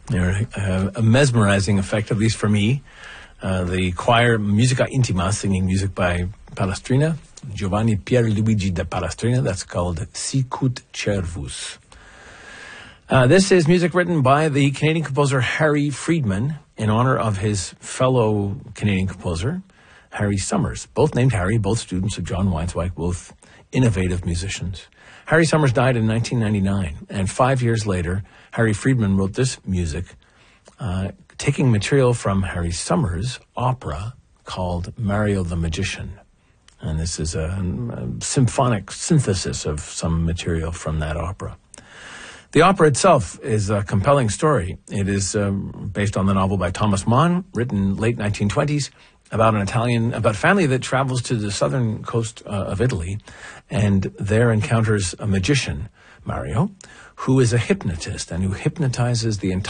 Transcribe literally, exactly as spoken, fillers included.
They're uh, a mesmerizing effect, at least for me. Uh, the choir, Musica Intima, singing music by Palestrina, Giovanni Pierluigi da Palestrina. That's called Sicut Cervus. Uh, this is music written by the Canadian composer Harry Friedman in honor of his fellow Canadian composer, Harry Summers. Both named Harry, both students of John Weinzweig, both innovative musicians. Harry Summers died in nineteen ninety-nine, and five years later, Harry Friedman wrote this music, uh, taking material from Harry Summers' opera called Mario the Magician. And this is a, a symphonic synthesis of some material from that opera. The opera itself is a compelling story. It is um, based on the novel by Thomas Mann, written late nineteen twenties, about an Italian, about a family that travels to the southern coast uh, of Italy, and there encounters a magician, Mario, who is a hypnotist and who hypnotizes the entire